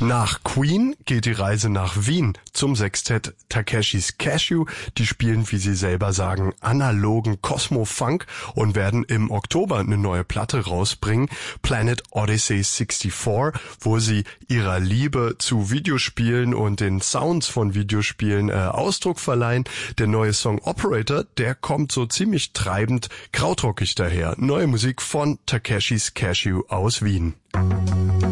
Nach Queen geht die Reise nach Wien zum Sextett Takeshis Cashew. Die spielen, wie sie selber sagen, analogen Cosmo-Funk und werden im Oktober eine neue Platte rausbringen, Planet Odyssey 64, wo sie ihrer Liebe zu Videospielen und den Sounds von Videospielen Ausdruck verleihen. Der neue Song Operator, der kommt so ziemlich treibend krautrockig daher. Neue Musik von Takeshis Cashew aus Wien.